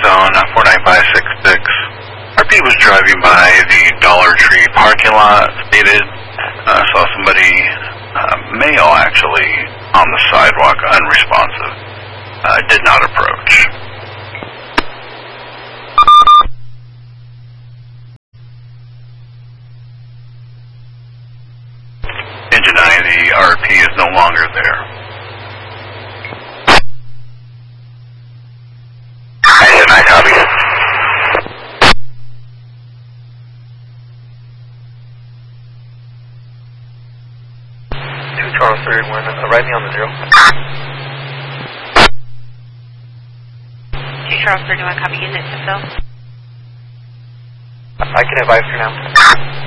zone 49566. RP was driving by the Dollar Tree parking lot, stated, saw somebody, male actually, on the sidewalk, unresponsive. Did not approach. Engine 9, the RP is no longer there. Engine 9, copy. 2 Charles 31, right me on the 0. 2 Charles 31, copy unit to fill. I can advise for now.